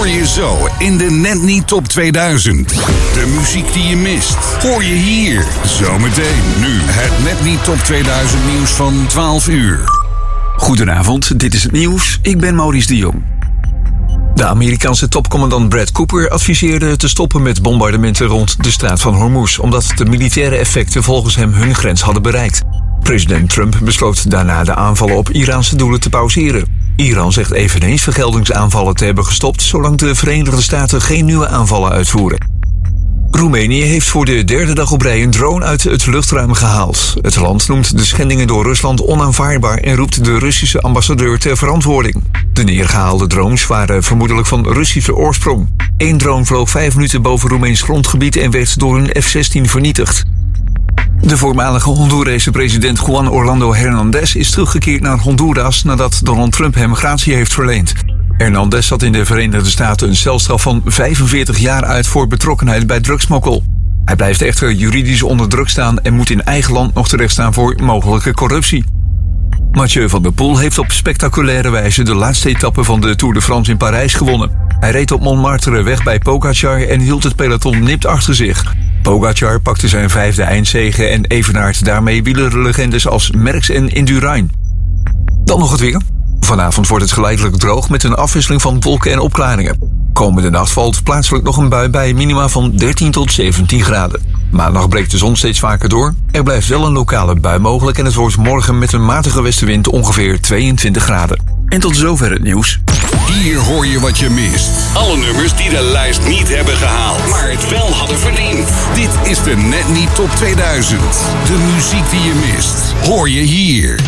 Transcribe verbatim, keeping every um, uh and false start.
hoor je zo in de Net Niet Top tweeduizend. De muziek die je mist, hoor je hier. Zometeen nu het Net Niet Top tweeduizend nieuws van twaalf uur. Goedenavond, dit is het nieuws. Ik ben Maurice de Jong. De Amerikaanse topcommandant Brad Cooper adviseerde te stoppen met bombardementen rond de straat van Hormuz, omdat de militaire effecten volgens hem hun grens hadden bereikt. President Trump besloot daarna de aanvallen op Iraanse doelen te pauzeren. Iran zegt eveneens vergeldingsaanvallen te hebben gestopt, zolang de Verenigde Staten geen nieuwe aanvallen uitvoeren. Roemenië heeft voor de derde dag op rij een drone uit het luchtruim gehaald. Het land noemt de schendingen door Rusland onaanvaardbaar en roept de Russische ambassadeur ter verantwoording. De neergehaalde drones waren vermoedelijk van Russische oorsprong. Eén drone vloog vijf minuten boven Roemeens grondgebied en werd door een F zestien vernietigd. De voormalige Hondurese president Juan Orlando Hernández is teruggekeerd naar Honduras nadat Donald Trump hem gratie heeft verleend. Hernández zat in de Verenigde Staten een celstraf van vijfenveertig jaar uit voor betrokkenheid bij drugsmokkel. Hij blijft echter juridisch onder druk staan en moet in eigen land nog terechtstaan voor mogelijke corruptie. Mathieu van der Poel heeft op spectaculaire wijze de laatste etappe van de Tour de France in Parijs gewonnen. Hij reed op Montmartre weg bij Pogacar en hield het peloton nipt achter zich. Pogacar pakte zijn vijfde eindzege en evenaart daarmee wielerlegendes als Merckx en Indurain. Dan nog het weer. Vanavond wordt het geleidelijk droog met een afwisseling van wolken en opklaringen. Komende nacht valt plaatselijk nog een bui bij minima van dertien tot zeventien graden. Maandag breekt de zon steeds vaker door. Er blijft wel een lokale bui mogelijk en het wordt morgen met een matige westenwind ongeveer tweeëntwintig graden. En tot zover het nieuws. Hier hoor je wat je mist. Alle nummers die de lijst niet hebben gehaald, maar het wel hadden verdiend. Dit is de Net Niet Top tweeduizend. De muziek die je mist, hoor je hier.